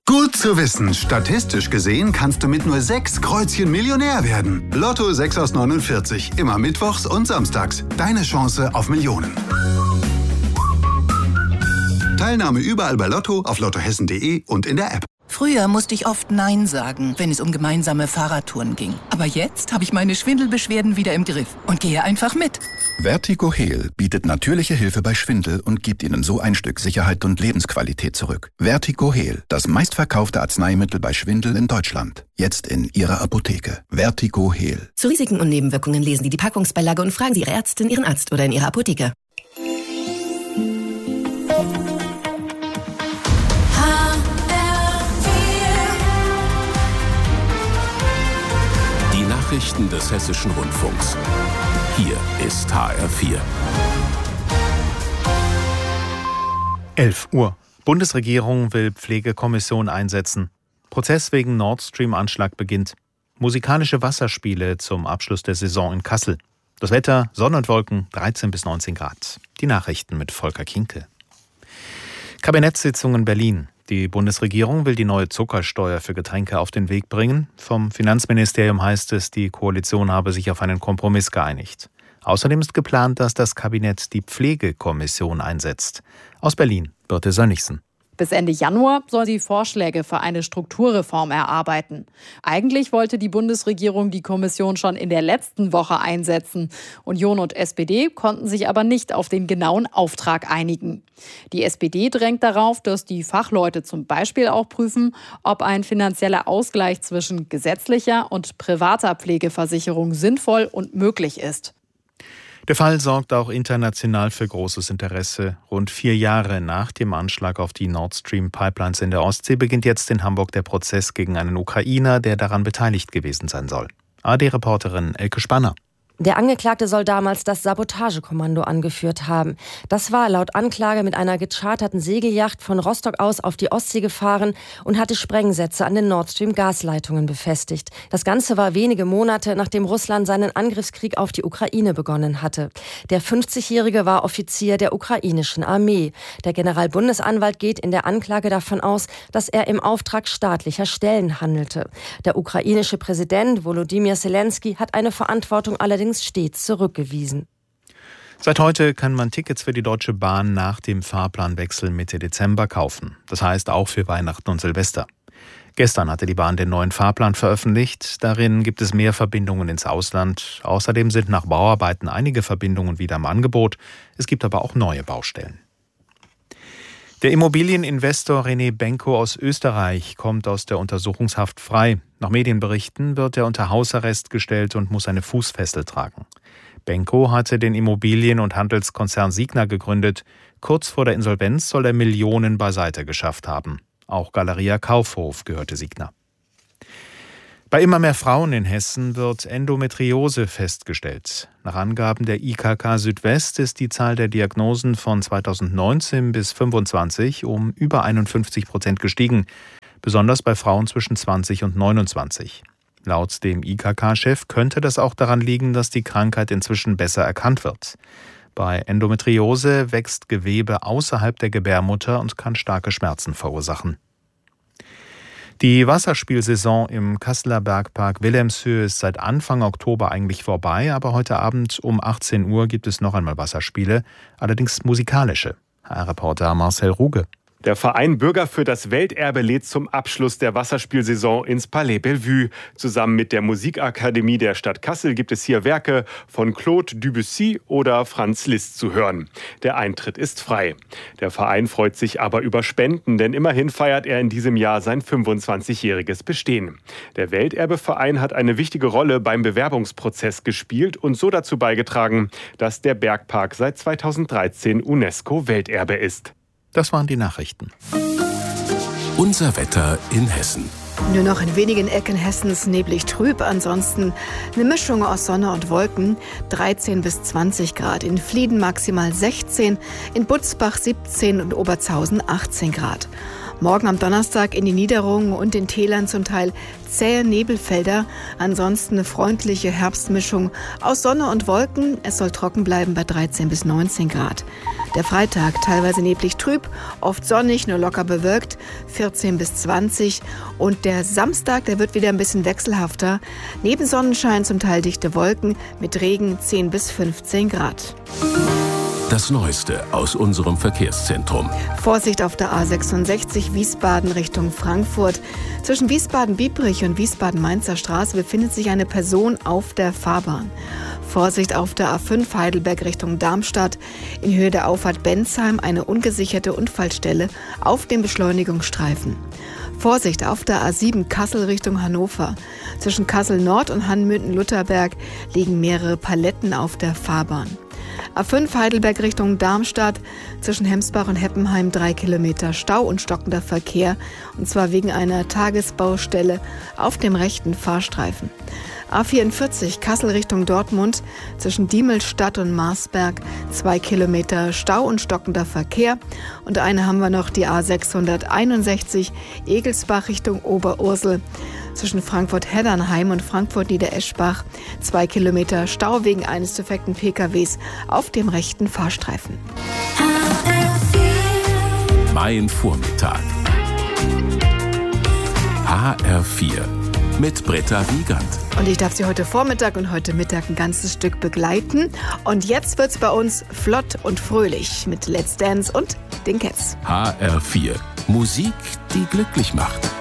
Gut zu wissen, statistisch gesehen kannst du mit nur 6 Kreuzchen Millionär werden. Lotto 6 aus 49, immer mittwochs und samstags. Deine Chance auf Millionen. Teilnahme überall bei Lotto, auf lottohessen.de und in der App. Früher musste ich oft Nein sagen, wenn es um gemeinsame Fahrradtouren ging. Aber jetzt habe ich meine Schwindelbeschwerden wieder im Griff und gehe einfach mit. Vertigo-Heal bietet natürliche Hilfe bei Schwindel und gibt Ihnen so ein Stück Sicherheit und Lebensqualität zurück. Vertigo-Heal, das meistverkaufte Arzneimittel bei Schwindel in Deutschland. Jetzt in Ihrer Apotheke. Vertigo-Heal. Zu Risiken und Nebenwirkungen lesen Sie die Packungsbeilage und fragen Sie Ihre Ärztin, Ihren Arzt oder in Ihrer Apotheke. Die Nachrichten des Hessischen Rundfunks. Hier ist HR4. 11 Uhr. Bundesregierung will Pflegekommission einsetzen. Prozess wegen Nord Stream-Anschlag beginnt. Musikalische Wasserspiele zum Abschluss der Saison in Kassel. Das Wetter, Sonne und Wolken, 13 bis 19 Grad. Die Nachrichten mit Volker Kinke. Kabinettssitzung in Berlin. Die Bundesregierung will die neue Zuckersteuer für Getränke auf den Weg bringen. Vom Finanzministerium heißt es, die Koalition habe sich auf einen Kompromiss geeinigt. Außerdem ist geplant, dass das Kabinett die Pflegekommission einsetzt. Aus Berlin, Birte Sönnigsen. Bis Ende Januar soll sie Vorschläge für eine Strukturreform erarbeiten. Eigentlich wollte die Bundesregierung die Kommission schon in der letzten Woche einsetzen. Union und SPD konnten sich aber nicht auf den genauen Auftrag einigen. Die SPD drängt darauf, dass die Fachleute zum Beispiel auch prüfen, ob ein finanzieller Ausgleich zwischen gesetzlicher und privater Pflegeversicherung sinnvoll und möglich ist. Der Fall sorgt auch international für großes Interesse. Rund 4 Jahre nach dem Anschlag auf die Nord Stream Pipelines in der Ostsee beginnt jetzt in Hamburg der Prozess gegen einen Ukrainer, der daran beteiligt gewesen sein soll. ARD-Reporterin Elke Spanner. Der Angeklagte soll damals das Sabotagekommando angeführt haben. Das war laut Anklage mit einer gecharterten Segelyacht von Rostock aus auf die Ostsee gefahren und hatte Sprengsätze an den Nord Stream Gasleitungen befestigt. Das Ganze war wenige Monate, nachdem Russland seinen Angriffskrieg auf die Ukraine begonnen hatte. Der 50-Jährige war Offizier der ukrainischen Armee. Der Generalbundesanwalt geht in der Anklage davon aus, dass er im Auftrag staatlicher Stellen handelte. Der ukrainische Präsident Volodymyr Zelensky hat eine Verantwortung allerdings stets zurückgewiesen. Seit heute kann man Tickets für die Deutsche Bahn nach dem Fahrplanwechsel Mitte Dezember kaufen. Das heißt auch für Weihnachten und Silvester. Gestern hatte die Bahn den neuen Fahrplan veröffentlicht. Darin gibt es mehr Verbindungen ins Ausland. Außerdem sind nach Bauarbeiten einige Verbindungen wieder im Angebot. Es gibt aber auch neue Baustellen. Der Immobilieninvestor René Benko aus Österreich kommt aus der Untersuchungshaft frei. Nach Medienberichten wird er unter Hausarrest gestellt und muss eine Fußfessel tragen. Benko hatte den Immobilien- und Handelskonzern Signa gegründet. Kurz vor der Insolvenz soll er Millionen beiseite geschafft haben. Auch Galeria Kaufhof gehörte Signa. Bei immer mehr Frauen in Hessen wird Endometriose festgestellt. Nach Angaben der IKK Südwest ist die Zahl der Diagnosen von 2019 bis 2025 um über 51% gestiegen, besonders bei Frauen zwischen 20 und 29. Laut dem IKK-Chef könnte das auch daran liegen, dass die Krankheit inzwischen besser erkannt wird. Bei Endometriose wächst Gewebe außerhalb der Gebärmutter und kann starke Schmerzen verursachen. Die Wasserspielsaison im Kasseler Bergpark Wilhelmshöhe ist seit Anfang Oktober eigentlich vorbei, aber heute Abend um 18 Uhr gibt es noch einmal Wasserspiele, allerdings musikalische. HR-Reporter Marcel Ruge. Der Verein Bürger für das Welterbe lädt zum Abschluss der Wasserspielsaison ins Palais Bellevue. Zusammen mit der Musikakademie der Stadt Kassel gibt es hier Werke von Claude Debussy oder Franz Liszt zu hören. Der Eintritt ist frei. Der Verein freut sich aber über Spenden, denn immerhin feiert er in diesem Jahr sein 25-jähriges Bestehen. Der Welterbeverein hat eine wichtige Rolle beim Bewerbungsprozess gespielt und so dazu beigetragen, dass der Bergpark seit 2013 UNESCO-Welterbe ist. Das waren die Nachrichten. Unser Wetter in Hessen. Nur noch in wenigen Ecken Hessens neblig trüb, ansonsten eine Mischung aus Sonne und Wolken, 13 bis 20 Grad, in Flieden maximal 16, in Butzbach 17 und Obertshausen 18 Grad. Morgen am Donnerstag in den Niederungen und den Tälern zum Teil zähe Nebelfelder. Ansonsten eine freundliche Herbstmischung aus Sonne und Wolken. Es soll trocken bleiben bei 13 bis 19 Grad. Der Freitag teilweise neblig trüb, oft sonnig, nur locker bewölkt, 14 bis 20. Und der Samstag, der wird wieder ein bisschen wechselhafter. Neben Sonnenschein zum Teil dichte Wolken, mit Regen 10 bis 15 Grad. Das Neueste aus unserem Verkehrszentrum. Vorsicht auf der A66 Wiesbaden Richtung Frankfurt. Zwischen Wiesbaden-Biebrich und Wiesbaden-Mainzer Straße befindet sich eine Person auf der Fahrbahn. Vorsicht auf der A5 Heidelberg Richtung Darmstadt. In Höhe der Auffahrt Bensheim eine ungesicherte Unfallstelle auf dem Beschleunigungsstreifen. Vorsicht auf der A7 Kassel Richtung Hannover. Zwischen Kassel Nord und Hanmünden-Lutherberg liegen mehrere Paletten auf der Fahrbahn. A5 Heidelberg Richtung Darmstadt, zwischen Hemsbach und Heppenheim 3 Kilometer Stau und stockender Verkehr, und zwar wegen einer Tagesbaustelle auf dem rechten Fahrstreifen. A44 Kassel Richtung Dortmund, zwischen Diemelstadt und Marsberg 2 Kilometer Stau und stockender Verkehr. Und eine haben wir noch, die A661 Egelsbach Richtung Oberursel. Zwischen Frankfurt-Heddernheim und Frankfurt-Niedereschbach 2 Kilometer Stau wegen eines defekten PKWs auf dem rechten Fahrstreifen. Mein Vormittag. HR4 mit Britta Wiegand. Und ich darf Sie heute Vormittag und heute Mittag ein ganzes Stück begleiten. Und jetzt wird's bei uns flott und fröhlich mit Let's Dance und den Cats. HR4. Musik, die glücklich macht.